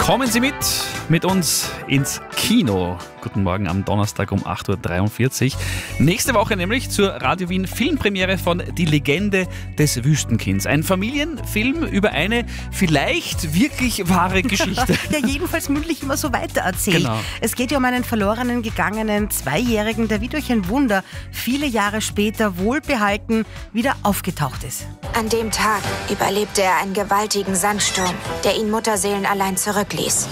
Kommen Sie mit uns ins Kino. Guten Morgen am Donnerstag um 8.43 Uhr. Nächste Woche nämlich zur Radio Wien Filmpremiere von Die Legende des Wüstenkinds. Ein Familienfilm über eine vielleicht wirklich wahre Geschichte. Ja, jedenfalls mündlich immer so weitererzählt. Genau. Es geht ja um einen verlorenen, gegangenen Zweijährigen, der wie durch ein Wunder viele Jahre später wohlbehalten wieder aufgetaucht ist. An dem Tag überlebte er einen gewaltigen Sandsturm, der ihn mutterseelenallein zurückließ.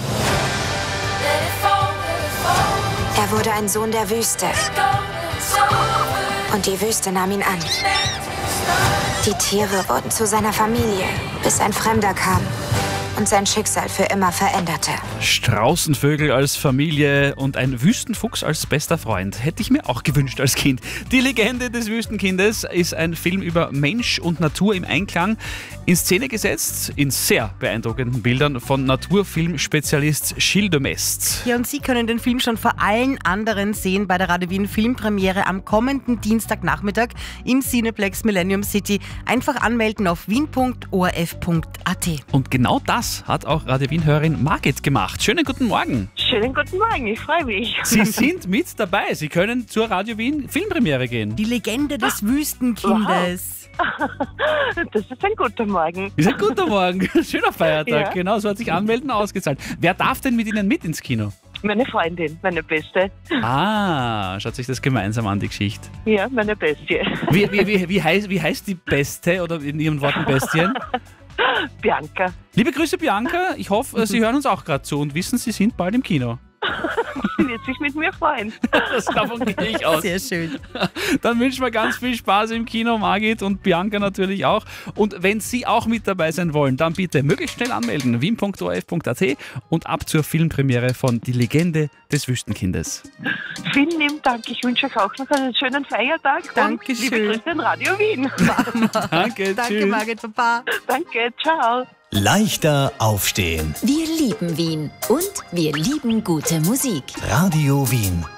Er wurde ein Sohn der Wüste. Und die Wüste nahm ihn an. Die Tiere wurden zu seiner Familie, bis ein Fremder kam und sein Schicksal für immer veränderte. Straußenvögel als Familie und ein Wüstenfuchs als bester Freund. Hätte ich mir auch gewünscht als Kind. Die Legende des Wüstenkindes ist ein Film über Mensch und Natur im Einklang, in Szene gesetzt, in sehr beeindruckenden Bildern von Naturfilmspezialist Gilles de Mest. Ja, und Sie können den Film schon vor allen anderen sehen bei der Radio Wien Filmpremiere am kommenden Dienstagnachmittag im Cineplex Millennium City. Einfach anmelden auf wien.orf.at. Und genau das hat auch Radio Wien-Hörerin Margit gemacht. Schönen guten Morgen. Schönen guten Morgen, ich freue mich. Sie sind mit dabei. Sie können zur Radio Wien Filmpremiere gehen. Die Legende des Wüstenkindes. Das ist ein guter Morgen. Ist ein guter Morgen. Schöner Feiertag. Ja. Genau, so hat sich Anmelden ausgezahlt. Wer darf denn mit Ihnen mit ins Kino? Meine Freundin, meine Beste. Ah, schaut sich das gemeinsam an, die Geschichte. Ja, meine Bestie. Wie heißt die Beste oder in Ihren Worten Bestien? Bianca. Liebe Grüße, Bianca. Ich hoffe, Sie hören uns auch gerade zu und wissen, Sie sind bald im Kino. Sie wird sich mit mir freuen. Davon gehe ich aus. Sehr schön. Dann wünschen wir ganz viel Spaß im Kino, Margit und Bianca natürlich auch. Und wenn Sie auch mit dabei sein wollen, dann bitte möglichst schnell anmelden. wien.orf.at und ab zur Filmpremiere von Die Legende des Wüstenkindes. Vielen lieben Dank. Ich wünsche euch auch noch einen schönen Feiertag. Dankeschön. Und liebe Grüße in Radio Wien. Danke, Danke, tschüss. Margit, Papa. Danke, ciao. Leichter aufstehen. Wir lieben Wien und wir lieben gute Musik. Radio Wien.